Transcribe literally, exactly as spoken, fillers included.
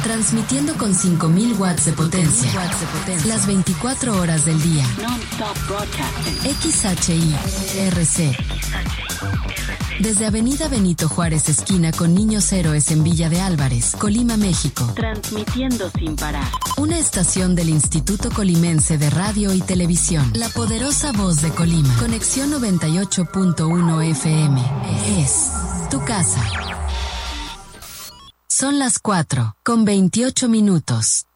Transmitiendo con cinco mil watts de potencia. Las veinticuatro horas del día. X H I R C. Desde Avenida Benito Juárez, esquina con Niños Héroes en Villa de Álvarez, Colima, México. Transmitiendo sin parar. Una estación del Instituto Colimense de Radio y Televisión. La poderosa voz de Colima. Conexión noventa y ocho punto uno F M. Es tu casa. Son las cuatro, con veintiocho minutos.